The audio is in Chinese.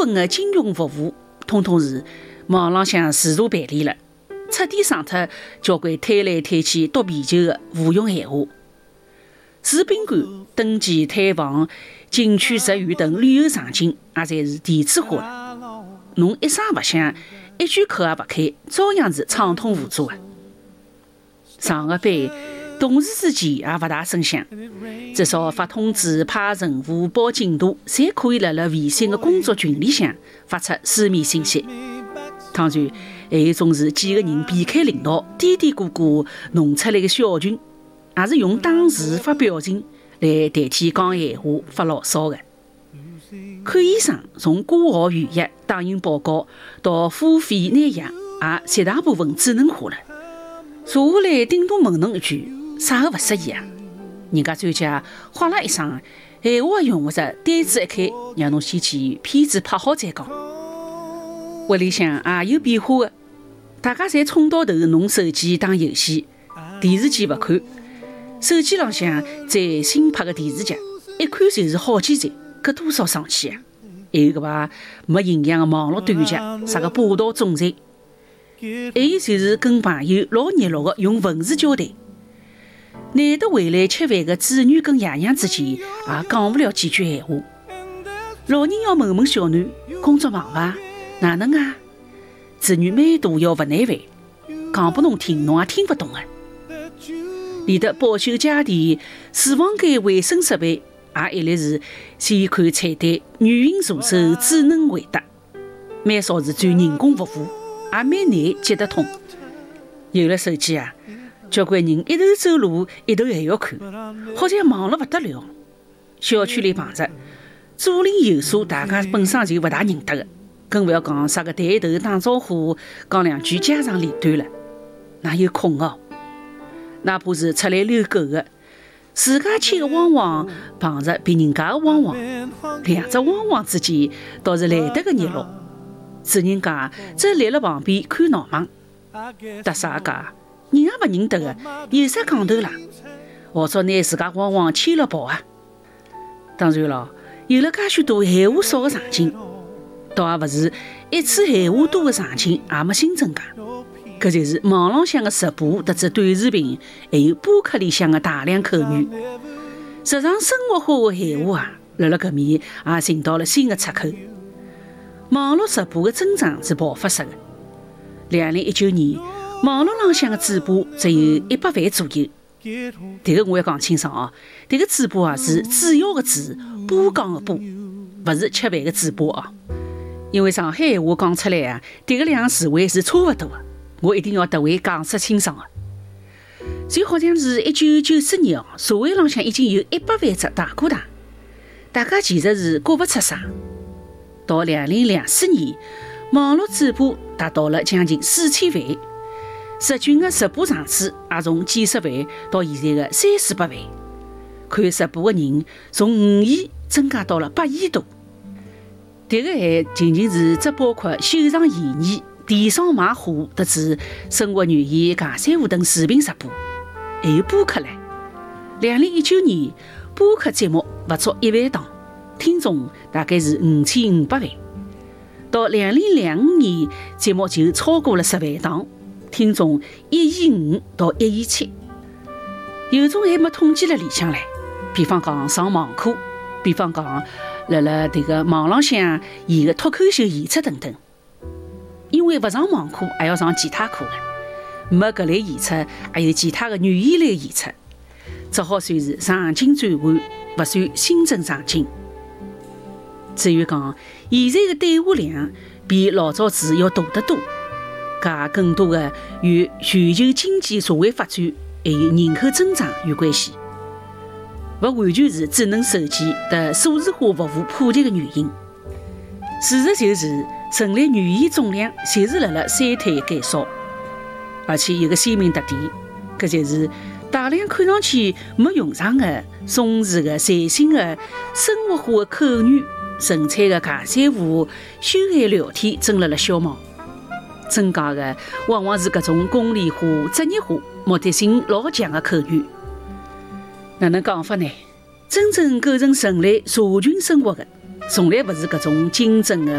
分的金融服务，统统是网浪向自助办理了，彻底省脱交关推来推去夺啤酒的无用闲话。住宾馆、登记退房、景区入园等旅游场景也侪是电子化了。侬一声勿响，一句口也勿开，照样是畅通无阻的。上个班，同事之间也勿大声响，至少发通知、派任务、报进度，侪可以辣微信的工作群里向发出书面信息。当然，还有种是几个人避开领导，嘀嘀咕咕弄出来的小群，也是用打字发表情来代替讲闲话发牢骚的。看医生从挂号预约、打印报告到付费拿药，也绝大部分智能化了。坐下来顶多问侬一句，啥个勿适意啊？人家专家哗啦一声，闲话也用勿着，单子一开，让侬先去片子拍好再讲。屋里向也有变化的，大家侪冲到头弄手机打游戏，电视机勿看，手机浪向最新拍的电视剧，一看就是好几集，搿多少生气啊！还有搿把没营养的网络短剧，啥个霸道总裁，还有就是跟朋友老热络的用文字交谈。难得回来吃饭的子女跟爷娘之间也讲不了几句闲话。老人要问问小囡工作忙伐？哪能啊？子女每度要勿耐烦，讲拨侬听，侬也听不懂啊。连得保修家电、厨房间卫生设备，也一律是先看菜单，语音助手智能回答，蛮少是转人工服务，也蛮难接得通。有了手机啊，交关人一头走路，一头还要看，好像忙了勿得了。小区里碰着左邻右舍，大家本身就勿大认得的，更勿要讲啥个抬头打招呼，讲两句家长里短了，哪有空哦？哪怕是出来遛狗的，自家牵个汪汪碰着别人家的汪汪，两只汪汪之间倒是来得个热络。主人家则立辣旁边看闹忙，搭啥家人也勿认得的，有啥讲头啦？或者拿自家汪汪牵了跑啊？当然了，有了介许多闲话少的场景，倒也勿是一次闲话多的场景也没新增加。搿就是网浪向的直播特指短视频，还有播客里向的大量口语。日常生活化的闲话啊，辣搿面也寻到了新的出口。网络直播的增长是爆发式的。2019年，网络浪向的主播只有100万左右。迭个我要讲清爽哦，迭个主播啊是主要的主，播讲的播，勿是吃饭的主播哦。因为上海闲话讲出来啊，迭个两个词汇是差勿多的。我一定要特为讲述清爽的。就好像是1994年哦，社会浪向已经有100万只大哥大，大家其实是觉勿出啥。到2024年，网络主播达到了将近4000万，日均的直播场次也从几十万到现在的300-400万，看直播的人从5亿增加到了8亿多。迭个还仅仅是只包括秀场演艺、电商卖货特指生活语言、尬三胡等视频直播，还有播客唻。2019年，播客节目不足1万档，听众大概是5500万。到2025年，节目就超过了10万档，听众1亿5到1亿7。有种还没统计了里向唻，比方讲上网课，比方讲辣迭个网浪向演个脱口秀演出等等。因为勿上网课，还要上其他课的，没搿类演出，还有其他的语言类演出，只好算是场景转换，勿算新增场景。至于讲现在的对话量比老早子要大得多，搿更多的与全球经济社会发展还有人口增长有关系，勿完全是智能手机的数字化服务普及的原因。事实就是，人类语言总量就是辣衰退减少，而且有个鲜明特点，搿就是大量看上去没用上的、松弛的、随性的、生活化的口语、纯粹的尬三胡、休闲聊天，正辣消亡。增加的往往是搿种功利化、职业化、目的性老强的口语。哪能讲法呢？真正构成人类社群生活的，从来勿是搿种精准的